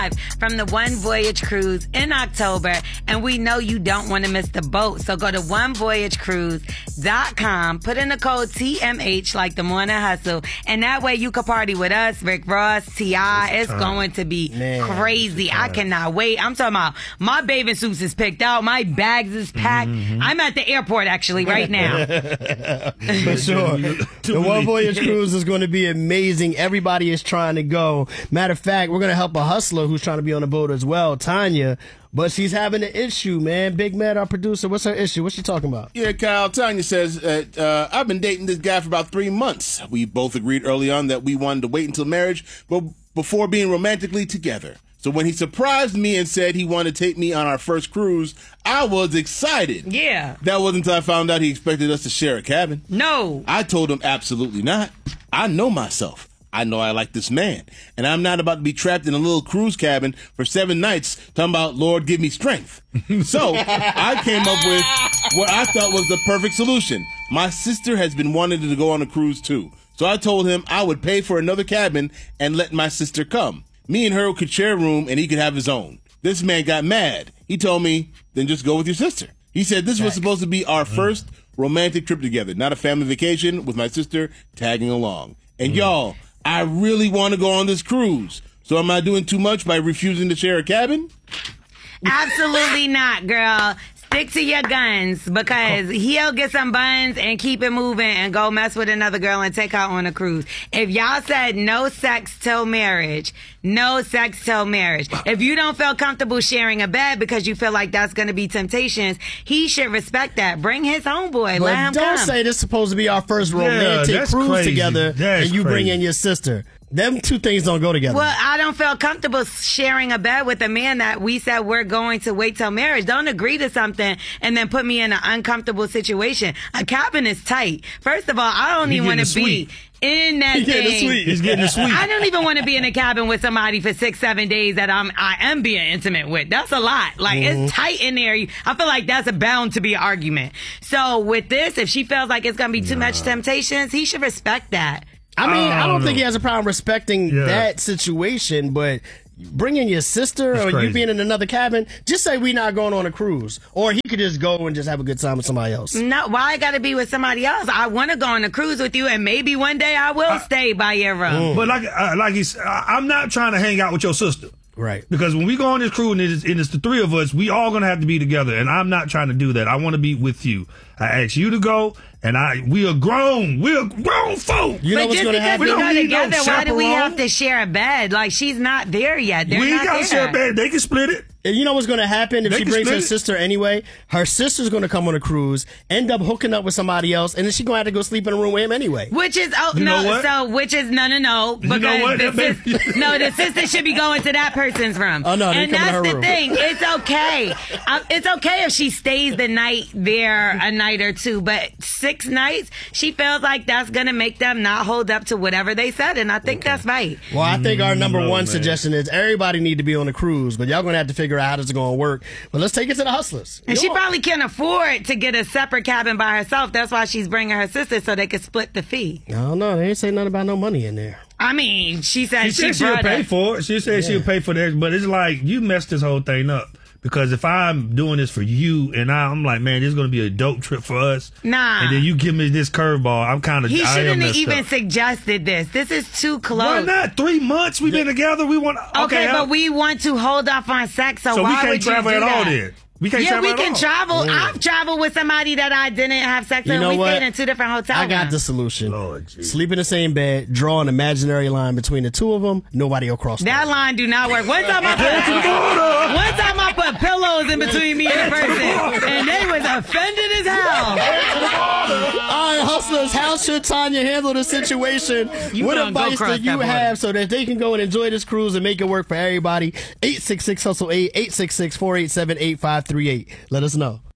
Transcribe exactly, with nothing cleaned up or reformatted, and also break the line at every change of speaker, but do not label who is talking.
from the One Voyage Cruise in October, and we know you don't want to miss the boat. So go to one voyage cruise dot com, put in the code T M H like the Morning Hustle, and that way you can party with us, Rick Ross, T I It's going to be Man, crazy. I cannot wait. I'm talking about my bathing suits is picked out, my bags is packed. Mm-hmm. I'm at the airport actually right now.
For sure. The One Voyage Cruise is going to be amazing. Everybody is trying to go. Matter of fact, we're going to help a hustler who's trying to be on the boat as well, Tanya, but she's having an issue, man. Big Mad, our producer, what's her issue? What's she talking about?
Yeah, Kyle, Tanya says, uh, uh, I've been dating this guy for about three months. We both agreed early on that we wanted to wait until marriage but before being romantically together. So when he surprised me and said he wanted to take me on our first cruise, I was excited.
Yeah.
That wasn't until I found out he expected us to share a cabin.
No.
I told him absolutely not. I know myself. I know I like this man, and I'm not about to be trapped in a little cruise cabin for seven nights talking about, Lord, give me strength. So I came up with what I thought was the perfect solution. My sister has been wanting to go on a cruise too. So I told him I would pay for another cabin and let my sister come. Me and her could share a room, and he could have his own. This man got mad. He told me, then just go with your sister. He said this was supposed to be our first romantic trip together, not a family vacation with my sister tagging along. And y'all, I really want to go on this cruise. So am I doing too much by refusing to share a cabin?
Absolutely not, girl. Stick to your guns, because he'll get some buns and keep it moving and go mess with another girl and take her on a cruise. If y'all said no sex till marriage, no sex till marriage. If you don't feel comfortable sharing a bed because you feel like that's going to be temptations, he should respect that. Bring his homeboy.
But
let him
don't
come.
say this is supposed to be our first romantic
yeah,
cruise
crazy.
together,
that's
and you
crazy.
bring in your sister. Them two things don't go together.
Well, I don't feel comfortable sharing a bed with a man that we said we're going to wait till marriage. Don't agree to something and then put me in an uncomfortable situation. A cabin is tight. First of all, I don't
He
even want
getting
to
the
be
suite.
in that
He's getting the
thing.
suite.
He's getting the suite.
I don't even want to be in a cabin with somebody for six, seven days that I'm, I am being intimate with. That's a lot. Like,
Mm-hmm.
it's tight in there. I feel like that's a bound to be an argument. So with this, if she feels like it's going to be too nah. much temptations, he should respect that.
I mean, I don't
know.
think he has a problem respecting
Yeah.
that situation, but bringing your sister
That's
or
crazy.
you being in another cabin, just say we not going on a cruise. Or he could just go and just have a good time with somebody else.
No, why I got to be with somebody else? I want to go on a cruise with you, and maybe one day I will stay by your room.
But like, uh, like he's, uh, I'm not trying to hang out with your sister.
Right.
Because when we go on this cruise and it's, and it's the three of us, we all going to have to be together. And I'm not trying to do that. I want to be with you. I asked you to go, and I we are grown. We are grown folk.
You know
but
what's
just
going to
because
happen?
we
We don't
go
need no
together, why do we
chaperone.
have to share a bed? Like, she's not there yet. They're
we ain't
not
got to
there.
share a bed. They can split it.
And you know what's going to happen if
They
she
can
brings her
split it.
sister anyway? Her sister's going to come on a cruise, end up hooking up with somebody else, and then she's going to have to go sleep in a room with him anyway.
Which is oh
You know
no,
what?
so which is no no no
You know
because
what?
the
That
sis,
baby-
no the sister should be going to that person's room.
Oh, no, they
and
come to
that's
her
the
room.
thing. It's okay. um, it's okay if she stays the night there a night or two, but six nights she feels like that's gonna make them not hold up to whatever they said, and I think that's right.
Well, I think our number
No,
one
man.
suggestion is everybody need to be on a cruise, but y'all going to have to figure out how this is going to work. But let's take it to the hustlers.
And she
Yo.
probably can't afford to get a separate cabin by herself. That's why she's bringing her sister so they could split the fee.
I don't know. They ain't say nothing about no money in there.
I mean, she said
She
she,
said she'll
brought
pay
her.
for it. She said she'll pay for that. But it's like, you messed this whole thing up. Because if I'm doing this for you, and I, I'm like, man, this is going to be a dope trip for us.
Nah.
And then you give me this curveball. I'm kind of.
He
I am
shouldn't have
messed
even
up.
suggested this. This is too close.
Why not? Three months we've been together. We want. Okay,
Okay,
I-
but we want to hold off on sex, so,
so we
why
can't
would
travel
you do
at all
that?
then. We can't
Yeah,
travel
we
at
can
all.
travel.
Mm.
I've traveled with somebody that I didn't have sex
You
with.
know
We
what?
stayed in two different hotels.
I got the solution.
Lord, jeez.
Sleep in the same bed, draw an imaginary line between the two of them. Nobody will cross
That line do not work. One time I put, one time I put pillows in between me and the person, and they was offended as hell.
All right, hustlers, how should Tanya handle the situation?
You
What
gonna go
advice
cross
do you
that border.
have so that they can go and enjoy this cruise and make it work for everybody? eight six six hustle eight, eight six six, four eight seven, eight five three eight. Let us know.